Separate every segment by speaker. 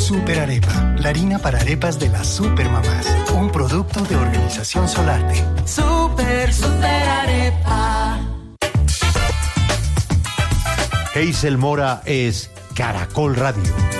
Speaker 1: Super Arepa, la harina para arepas de las supermamás. Un producto de Organización Solarte.
Speaker 2: Super Arepa.
Speaker 3: Hazel Mora es Caracol Radio.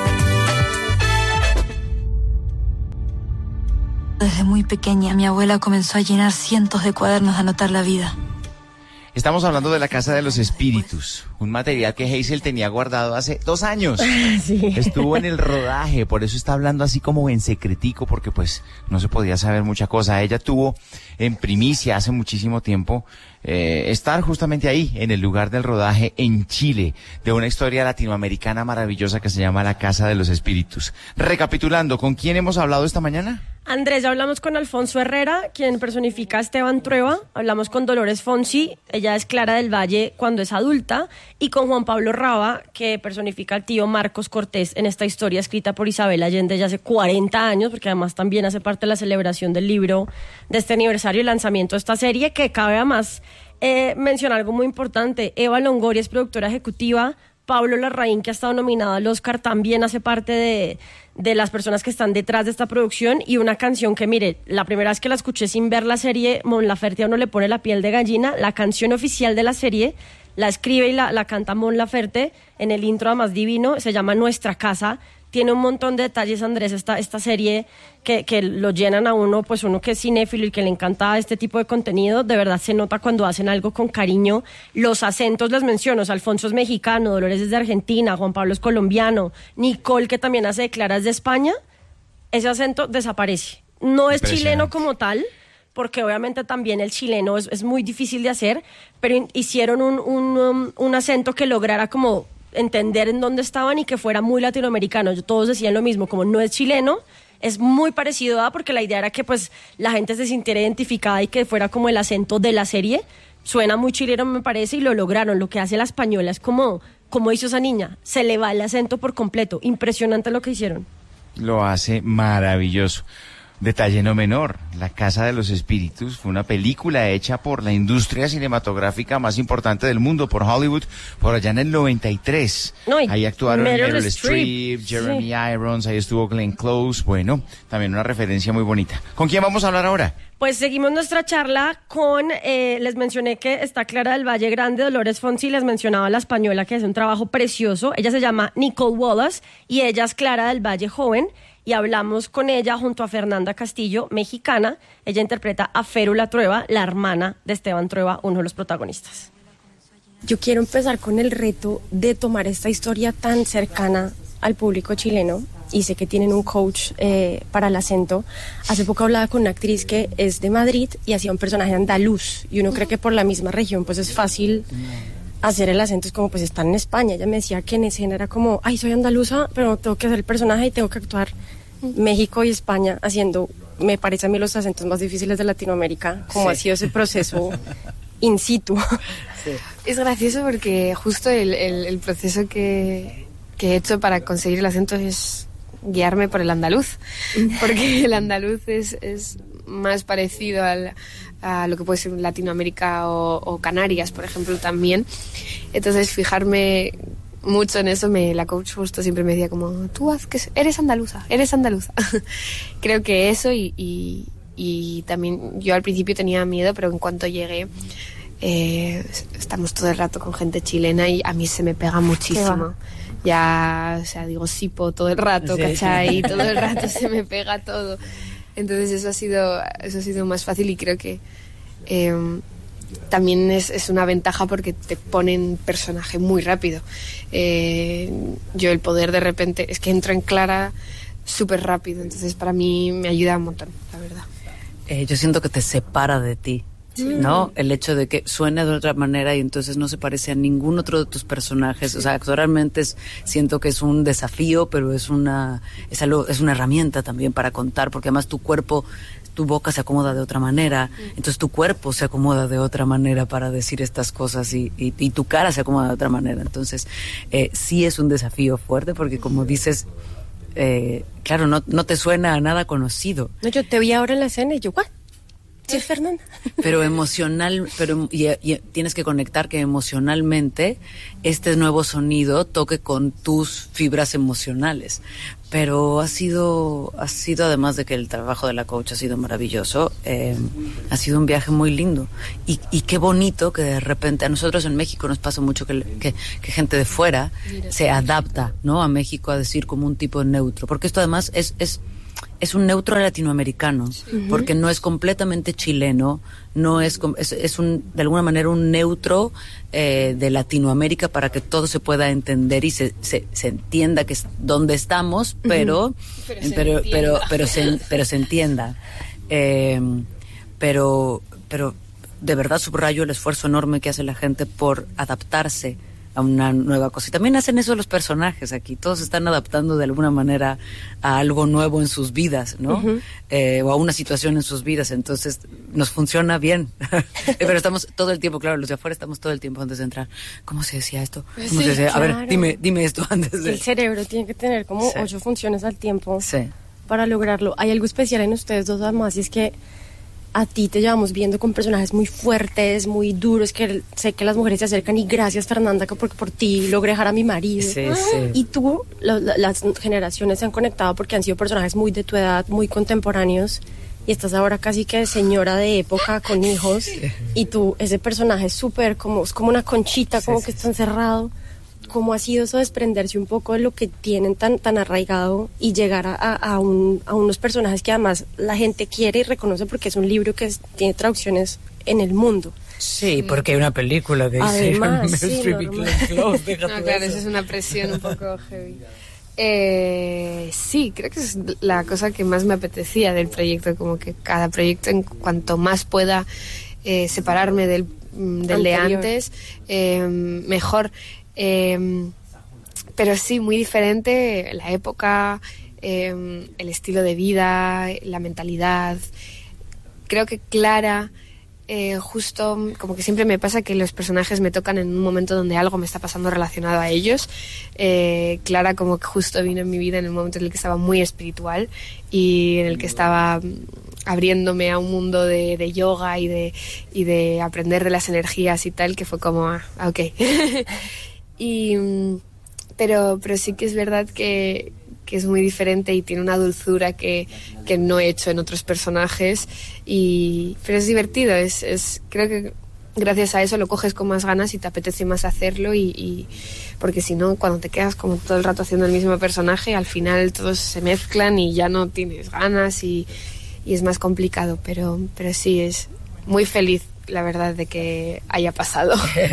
Speaker 4: Desde muy pequeña, mi abuela comenzó a llenar cientos de cuadernos de anotar la vida.
Speaker 5: Estamos hablando de La Casa de los Espíritus, un material que Hazel tenía guardado hace 2 años.
Speaker 6: Sí.
Speaker 5: Estuvo en el rodaje, por eso está hablando así como en secretico, porque pues no se podía saber mucha cosa. Ella tuvo en primicia hace muchísimo tiempo estar justamente ahí, en el lugar del rodaje en Chile, de una historia latinoamericana maravillosa que se llama La Casa de los Espíritus. Recapitulando, ¿con quién hemos hablado esta mañana?
Speaker 6: Andrés, ya hablamos con Alfonso Herrera, quien personifica a Esteban Trueba. Hablamos con Dolores Fonsi, ella es Clara del Valle cuando es adulta. Y con Juan Pablo Raba, que personifica al tío Marcos Cortés en esta historia escrita por Isabel Allende ya hace 40 años, porque además también hace parte de la celebración del libro de este aniversario y lanzamiento de esta serie, que cabe además mencionar algo muy importante. Eva Longoria es productora ejecutiva. Pablo Larraín, que ha estado nominado al Oscar, también hace parte de las personas que están detrás de esta producción. Y una canción que, mire, la primera vez que la escuché sin ver la serie, Mon Laferte a uno le pone la piel de gallina. La canción oficial de la serie la escribe y la canta Mon Laferte en el intro además divino, se llama Nuestra Casa. Tiene un montón de detalles, Andrés, esta serie que lo llenan a uno, pues uno que es cinéfilo y que le encanta este tipo de contenido. De verdad se nota cuando hacen algo con cariño. Los acentos les menciono, o sea, Alfonso es mexicano, Dolores es de Argentina, Juan Pablo es colombiano, Nicole, que también hace de Clara, es de España. Ese acento desaparece. No es chileno como tal, porque obviamente también el chileno es muy difícil de hacer, pero hicieron un acento que lograra como entender en dónde estaban y que fuera muy latinoamericano. Todos decían lo mismo, como no es chileno, es muy parecido a, porque la idea era que pues la gente se sintiera identificada y que fuera como el acento de la serie. Suena muy chileno, me parece, y lo lograron. Lo que hace la española es como hizo esa niña, se le va el acento por completo. Impresionante lo que hicieron.
Speaker 5: Lo hace maravilloso. Detalle no menor, La Casa de los Espíritus fue una película hecha por la industria cinematográfica más importante del mundo, por Hollywood, por allá en el 93.
Speaker 6: No,
Speaker 5: ahí actuaron Meryl
Speaker 6: Streep,
Speaker 5: Streep, Jeremy Irons, ahí estuvo Glenn Close. Bueno, también una referencia muy bonita. ¿Con quién vamos a hablar ahora?
Speaker 6: Pues seguimos nuestra charla con, les mencioné que está Clara del Valle Grande, Dolores Fonsi, les mencionaba la española que hace un trabajo precioso. Ella se llama Nicole Wallace y ella es Clara del Valle joven. Y hablamos con ella junto a Fernanda Castillo, mexicana. Ella interpreta a Férula Trueba, la hermana de Esteban Trueba, uno de los protagonistas.
Speaker 7: Yo quiero empezar con el reto de tomar esta historia tan cercana al público chileno, y sé que tienen un coach para el acento. Hace poco hablaba con una actriz que es de Madrid y hacía un personaje andaluz, y uno cree que por la misma región pues es fácil hacer el acento, es como pues están en España. Ella me decía que en escena era como, ay, soy andaluza, pero tengo que hacer el personaje y tengo que actuar México y España haciendo, me parece a mí, los acentos más difíciles de Latinoamérica, como ha sido ese proceso in situ.
Speaker 8: Sí. Es gracioso porque justo el proceso que he hecho para conseguir el acento es guiarme por el andaluz, porque el andaluz es más parecido a lo que puede ser Latinoamérica o Canarias, por ejemplo, también. Entonces, fijarme mucho en eso, la coach justo siempre me decía como, tú eres andaluza. Creo que eso y también yo al principio tenía miedo, pero en cuanto llegué, estamos todo el rato con gente chilena y a mí se me pega muchísimo. Ya, o sea, digo sipo todo el rato, sí. ¿Cachai? Todo el rato se me pega todo. Entonces eso ha sido más fácil, y creo que también es una ventaja porque te ponen personaje muy rápido. Yo el poder de repente, es que entro en Clara súper rápido, entonces para mí me ayuda un montón, la verdad.
Speaker 9: Yo siento que te separa de ti, ¿no? El hecho de que suene de otra manera y entonces no se parece a ningún otro de tus personajes. O sea, actualmente siento que es un desafío, pero es una herramienta también para contar, porque además tu boca se acomoda de otra manera, entonces tu cuerpo se acomoda de otra manera para decir estas cosas y tu cara se acomoda de otra manera. Entonces, sí es un desafío fuerte porque, como dices, claro, no te suena a nada conocido.
Speaker 7: No, yo te vi ahora en la escena y yo, ¿what? Sí, Fernanda.
Speaker 9: Pero emocional, y tienes que conectar que emocionalmente este nuevo sonido toque con tus fibras emocionales. Pero ha sido además de que el trabajo de la coach ha sido maravilloso, ha sido un viaje muy lindo. Y qué bonito que de repente a nosotros en México nos pasa mucho que gente de fuera se adapta, ¿no? A México a decir como un tipo de neutro. Porque esto además es un neutro latinoamericano, porque no es completamente chileno, no es de alguna manera un neutro de Latinoamérica para que todo se pueda entender y se entienda que es donde estamos, pero se entienda. Pero de verdad subrayo el esfuerzo enorme que hace la gente por adaptarse a una nueva cosa. Y también hacen eso los personajes aquí. Todos están adaptando de alguna manera a algo nuevo en sus vidas, ¿no? O a una situación en sus vidas. Entonces, nos funciona bien. Pero estamos todo el tiempo, claro, los de afuera estamos todo el tiempo antes de entrar. ¿Cómo se decía esto? ¿Cómo se decía?
Speaker 7: Claro.
Speaker 9: A ver, dime esto antes de...
Speaker 7: El cerebro tiene que tener como 8 funciones al tiempo
Speaker 9: Sí.
Speaker 7: para lograrlo. Hay algo especial en ustedes dos, además, y es que a ti te llevamos viendo con personajes muy fuertes, muy duros, que sé que las mujeres se acercan y gracias, Fernanda, porque por ti logré dejar a mi marido.
Speaker 9: Sí.
Speaker 7: Y tú, las generaciones se han conectado porque han sido personajes muy de tu edad, muy contemporáneos, y estás ahora casi que señora de época con hijos, y tú, ese personaje es súper es como una conchita, como que está encerrado. ¿Cómo ha sido eso desprenderse un poco de lo que tienen tan arraigado y llegar a unos personajes que además la gente quiere y reconoce porque es un libro que tiene traducciones en el mundo?
Speaker 9: Sí, porque hay una película que
Speaker 7: además,
Speaker 9: dice
Speaker 8: claro, eso es una presión un poco heavy. Sí, creo que es la cosa que más me apetecía del proyecto, como que cada proyecto, en cuanto más pueda separarme del de antes, mejor. Pero sí, muy diferente la época, el estilo de vida, la mentalidad. Creo que Clara, justo como que siempre me pasa que los personajes me tocan en un momento donde algo me está pasando relacionado a ellos. Clara como que justo vino en mi vida en el momento en el que estaba muy espiritual y en el que estaba abriéndome a un mundo de yoga y de aprender de las energías y tal, que fue como, ok. Pero sí que es verdad que es muy diferente y tiene una dulzura que no he hecho en otros personajes, pero es divertido, creo que gracias a eso lo coges con más ganas y te apetece más hacerlo y porque si no, cuando te quedas como todo el rato haciendo el mismo personaje, al final todos se mezclan y ya no tienes ganas y es más complicado, pero sí, es muy feliz la verdad de que haya pasado.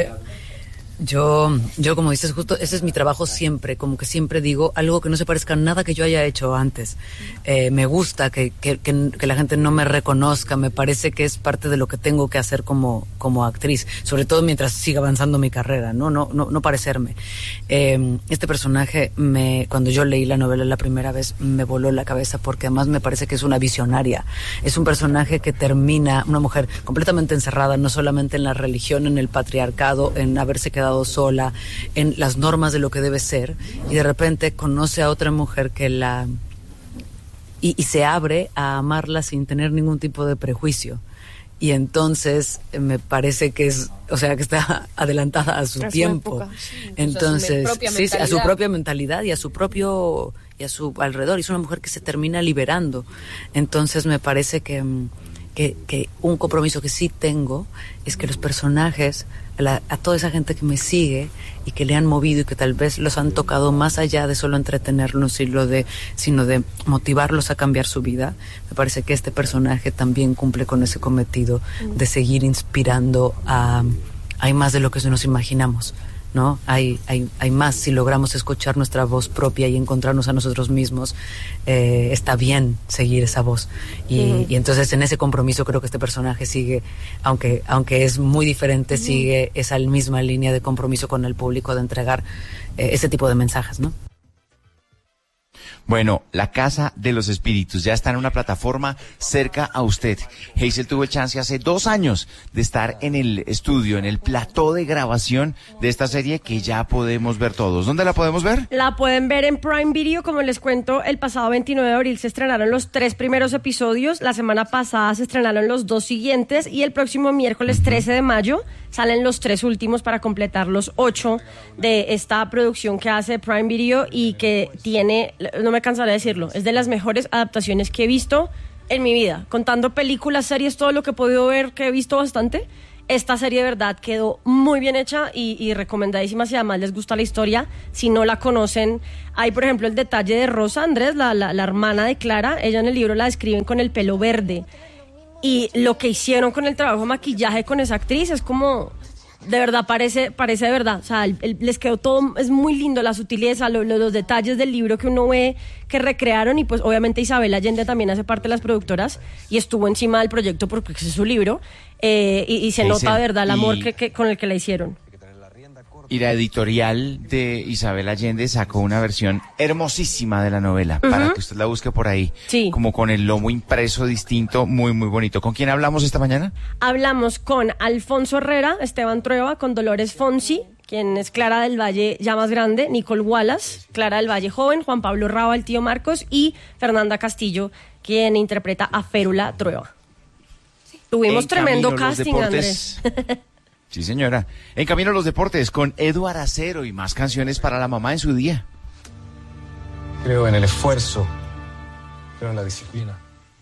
Speaker 9: Yo como dices, justo ese es mi trabajo siempre, como que siempre digo algo que no se parezca a nada que yo haya hecho antes. Me gusta que la gente no me reconozca, me parece que es parte de lo que tengo que hacer como actriz, sobre todo mientras siga avanzando mi carrera, no parecerme. Este personaje, cuando yo leí la novela la primera vez, me voló la cabeza porque además me parece que es una visionaria. Es un personaje que termina, una mujer completamente encerrada, no solamente en la religión, en el patriarcado, en haberse quedado sola, en las normas de lo que debe ser, y de repente conoce a otra mujer que y se abre a amarla sin tener ningún tipo de prejuicio. Y entonces me parece que que está adelantada a su tiempo. Entonces, a su propia mentalidad y a su alrededor. Y es una mujer que se termina liberando. Entonces me parece que un compromiso que sí tengo es que los personajes, a toda esa gente que me sigue y que le han movido y que tal vez los han tocado más allá de solo entretenerlos, sino de motivarlos a cambiar su vida, me parece que este personaje también cumple con ese cometido de seguir inspirando hay más de lo que nos imaginamos, ¿no? Hay más. Si logramos escuchar nuestra voz propia y encontrarnos a nosotros mismos, está bien seguir esa voz. Y entonces en ese compromiso creo que este personaje sigue, aunque es muy diferente, sigue esa misma línea de compromiso con el público de entregar ese tipo de mensajes, ¿no?
Speaker 5: Bueno, La Casa de los Espíritus ya está en una plataforma cerca a usted. Hazel tuvo el chance hace 2 años de estar en el estudio, en el plató de grabación de esta serie que ya podemos ver todos. ¿Dónde la podemos ver?
Speaker 6: La pueden ver en Prime Video, como les cuento, el pasado 29 de abril se estrenaron los 3 primeros episodios, la semana pasada se estrenaron los 2 siguientes y el próximo miércoles 13 de mayo salen los 3 últimos para completar los 8 de esta producción que hace Prime Video y que tiene, no me cansaré de decirlo, es de las mejores adaptaciones que he visto en mi vida. Contando películas, series, todo lo que he podido ver, que he visto bastante, esta serie de verdad quedó muy bien hecha y recomendadísima si además les gusta la historia. Si no la conocen, hay por ejemplo el detalle de Rosa Andrés, la hermana de Clara. Ella en el libro la describen con el pelo verde. Y lo que hicieron con el trabajo de maquillaje con esa actriz es como, de verdad, parece de verdad. O sea, les quedó todo, es muy lindo, la sutileza, los detalles del libro que uno ve que recrearon. Y pues obviamente Isabel Allende también hace parte de las productoras y estuvo encima del proyecto porque ese es su libro. Y se nota de verdad el amor con el que la hicieron.
Speaker 5: Y la editorial de Isabel Allende sacó una versión hermosísima de la novela, para que usted la busque por ahí.
Speaker 6: Sí.
Speaker 5: Como con el lomo impreso distinto, muy, muy bonito. ¿Con quién hablamos esta mañana?
Speaker 6: Hablamos con Alfonso Herrera, Esteban Trueba, con Dolores Fonsi, quien es Clara del Valle ya más grande, Nicole Wallace, Clara del Valle joven, Juan Pablo Raba, el tío Marcos, y Fernanda Castillo, quien interpreta a Férula Trueba. Tuvimos tremendo casting, Andrés.
Speaker 5: Sí, señora. En camino los deportes con Eduard Acero y más canciones para la mamá en su día.
Speaker 10: Creo en el esfuerzo, creo en la disciplina.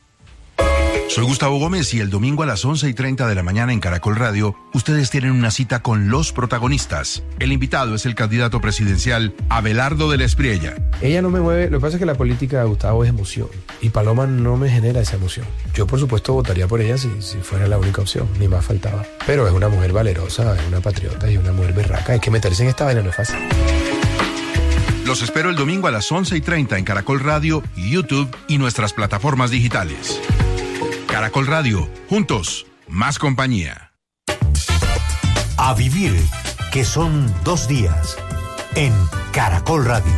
Speaker 11: Soy Gustavo Gómez y el domingo a las 11:30 de la mañana en Caracol Radio, ustedes tienen una cita con los protagonistas. El invitado es el candidato presidencial Abelardo de la Espriella.
Speaker 10: Ella no me mueve, lo que pasa es que la política de Gustavo es emoción y Paloma no me genera esa emoción. Yo por supuesto votaría por ella si fuera la única opción, ni más faltaba. Pero es una mujer valerosa, es una patriota y una mujer berraca. Hay que meterse en esta vaina, no es fácil.
Speaker 11: Los espero el domingo a las 11:30 en Caracol Radio, YouTube y nuestras plataformas digitales. Caracol Radio, juntos, más compañía.
Speaker 3: A vivir, que son 2 días, en Caracol Radio.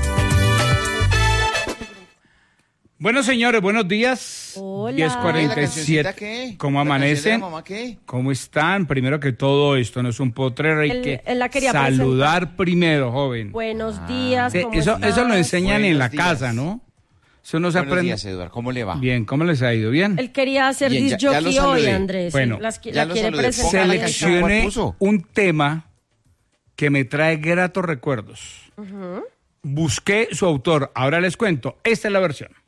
Speaker 12: Bueno, señores, buenos días.
Speaker 6: Hola.
Speaker 5: 10:47.
Speaker 12: ¿Cómo amanecen?
Speaker 5: ¿Mamá qué?
Speaker 12: ¿Cómo están? Primero que todo, esto no es un potrero, hay que
Speaker 6: él la quería
Speaker 12: saludar
Speaker 6: presentar.
Speaker 12: Primero, joven.
Speaker 6: Buenos días. ¿Cómo
Speaker 12: Eso lo enseñan
Speaker 5: Buenos
Speaker 12: en la
Speaker 5: días.
Speaker 12: casa, ¿no? Eso no se
Speaker 5: Buenos
Speaker 12: aprende.
Speaker 5: días, Eduard. ¿Cómo le va?
Speaker 12: Bien, ¿cómo les ha ido? ¿Bien?
Speaker 6: Él quería hacer
Speaker 5: Bien,
Speaker 6: disc
Speaker 5: ya lo
Speaker 6: jockey hoy,
Speaker 5: saludé.
Speaker 6: Andrés.
Speaker 12: Bueno,
Speaker 6: la
Speaker 5: ya lo
Speaker 6: quiere
Speaker 5: saludé.
Speaker 6: presentar.
Speaker 5: Póngale
Speaker 12: Seleccioné
Speaker 5: puso.
Speaker 12: un tema que me trae gratos recuerdos. Busqué su autor. Ahora les cuento. Esta es la versión.